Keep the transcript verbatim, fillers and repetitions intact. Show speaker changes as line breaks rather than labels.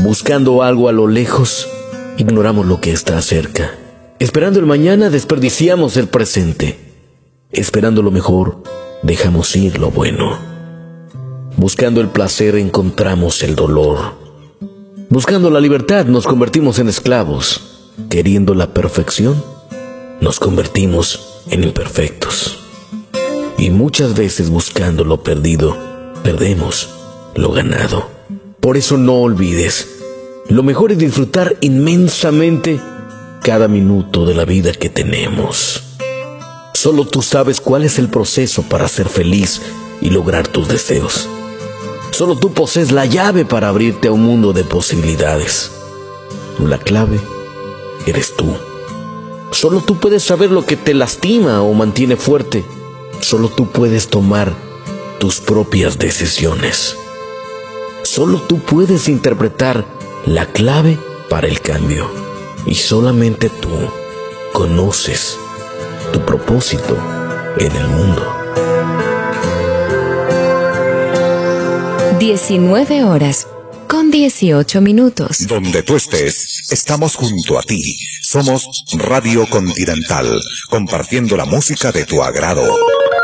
Buscando algo a lo lejos, ignoramos lo que está cerca. Esperando el mañana, desperdiciamos el presente. Esperando lo mejor, dejamos ir lo bueno. Buscando el placer, encontramos el dolor. Buscando la libertad, nos convertimos en esclavos. Queriendo la perfección, nos convertimos en imperfectos. Y muchas veces buscando lo perdido, perdemos lo ganado. Por eso no olvides, lo mejor es disfrutar inmensamente cada minuto de la vida que tenemos. Solo tú sabes cuál es el proceso para ser feliz y lograr tus deseos. Solo tú posees la llave para abrirte a un mundo de posibilidades. La clave eres tú. Solo tú puedes saber lo que te lastima o mantiene fuerte. Solo tú puedes tomar tus propias decisiones. Solo tú puedes interpretar la clave para el cambio. Y solamente tú conoces tu propósito en el mundo.
diecinueve horas con dieciocho minutos.
Donde tú estés, estamos junto a ti. Somos Radio Continental, compartiendo la música de tu agrado.